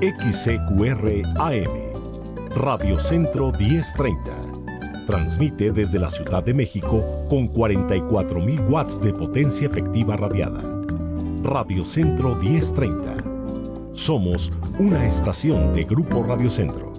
XCQR AM, Radio Centro 1030. Transmite desde la Ciudad de México con 44.000 watts de potencia efectiva radiada. Radio Centro 1030. Somos una estación de Grupo Radio Centro.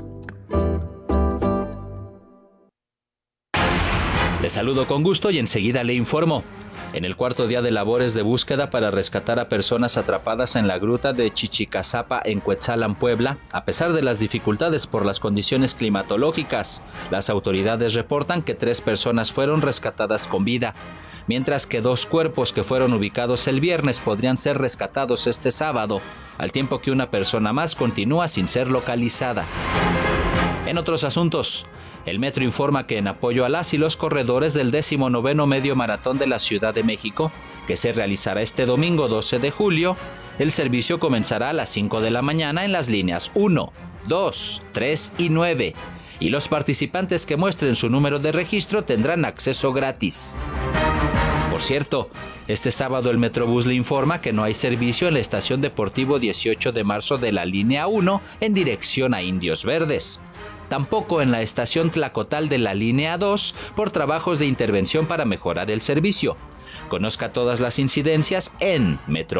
Le saludo con gusto y enseguida le informo. En el cuarto día de labores de búsqueda para rescatar a personas atrapadas en la gruta de Chichicazapa en Cuetzalan, Puebla, a pesar de las dificultades por las condiciones climatológicas, las autoridades reportan que 3 personas fueron rescatadas con vida, mientras que 2 cuerpos que fueron ubicados el viernes podrían ser rescatados este sábado, al tiempo que una persona más continúa sin ser localizada. En otros asuntos, el Metro informa que en apoyo a las y los corredores del 19º Medio Maratón de la Ciudad de México, que se realizará este domingo 12 de julio, el servicio comenzará a las 5 de la mañana en las líneas 1, 2, 3 y 9, y los participantes que muestren su número de registro tendrán acceso gratis. Por cierto, este sábado el Metrobús le informa que no hay servicio en la estación Deportivo 18 de marzo de la línea 1 en dirección a Indios Verdes. Tampoco en la estación Tlacotal de la línea 2 por trabajos de intervención para mejorar el servicio. Conozca todas las incidencias en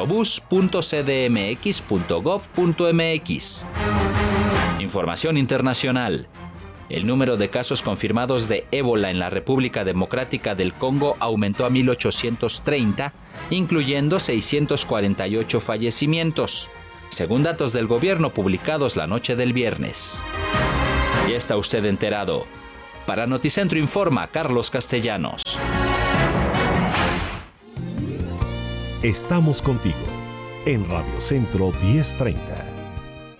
metrobus.cdmx.gov.mx. Información internacional. El número de casos confirmados de ébola en la República Democrática del Congo aumentó a 1,830, incluyendo 648 fallecimientos, según datos del gobierno publicados la noche del viernes. Ya está usted enterado. Para Noticentro informa Carlos Castellanos. Estamos contigo en Radio Centro 1030.